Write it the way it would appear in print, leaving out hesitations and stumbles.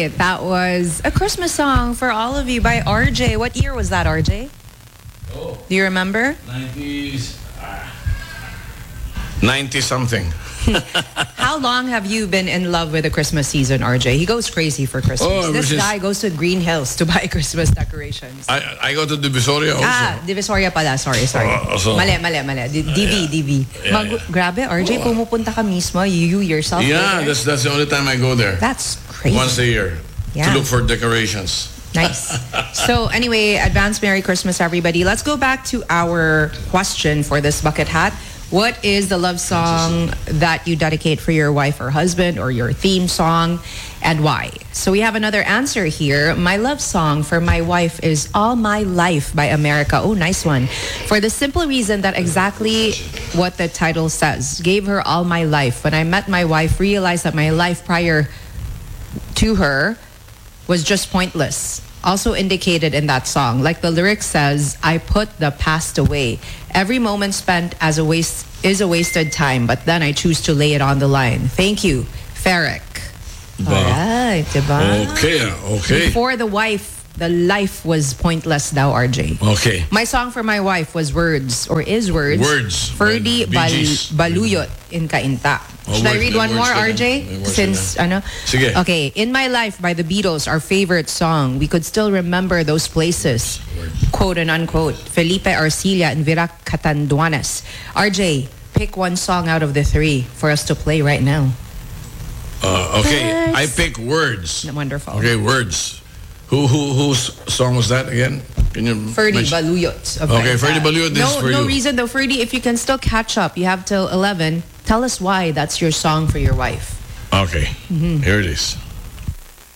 right. That was a Christmas song for all of you by RJ. What year was that, RJ? Oh. Do you remember? 90s. 90 something. How long have you been in love with the Christmas season, RJ? He goes crazy for Christmas. This guy goes to Green Hills to buy Christmas decorations. I go to Divisoria also. Divisoria pala. Sorry. Mali. DV. Yeah. Grabe, RJ, pumupunta ka mismo. You yourself. Yeah, that's the only time I go there. That's crazy. Once a year. Yeah. To look for decorations. Nice. So anyway, advance Merry Christmas, everybody. Let's go back to our question for this bucket hat. What is the love song that you dedicate for your wife or husband, or your theme song, and why? So we have another answer here. My love song for my wife is All My Life by America. Oh, nice one. For the simple reason that exactly what the title says. Gave her all my life. When I met my wife, realized that my life prior to her was just pointless. Also indicated in that song, like the lyric says, I put the past away. Every moment spent as a waste is a wasted time, but then I choose to lay it on the line. Thank you, Ferric. All right, diba? Okay. Before the wife, the life was pointless daw, RJ. Okay. My song for my wife was Words, or is Words. Words. Ferdy Baluyot in Kainta. Should I read one more, RJ? Since, ano? Sige. Okay. In My Life by the Beatles, our favorite song. We could still remember those places. Quote and unquote. Felipe Arcilla and Virac Catanduanes. RJ, pick one song out of the three for us to play right now. Okay. I pick Words. Wonderful. Okay, Words. Whose song was that again? Can you Ferdy Baluyot. Okay, Ferdy Baluyot is for you. No reason though, Ferdy, if you can still catch up, you have till 11. Tell us why that's your song for your wife. Okay. Here it is.